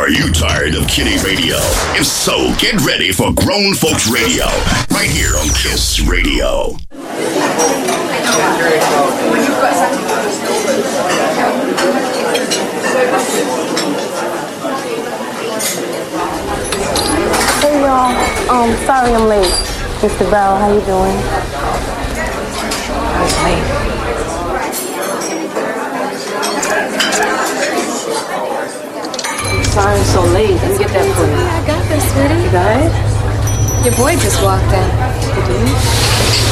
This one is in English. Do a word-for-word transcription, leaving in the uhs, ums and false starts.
Are you tired of kiddie radio? If so, get ready for Grown Folks Radio, right here on Kiss Radio. Hey y'all, um, sorry I'm late. Mister Bell, how you doing? I was late. Sorry I'm so late. Let me get that for you. I got this, sweetie. You got it? Your boy just walked in. You did?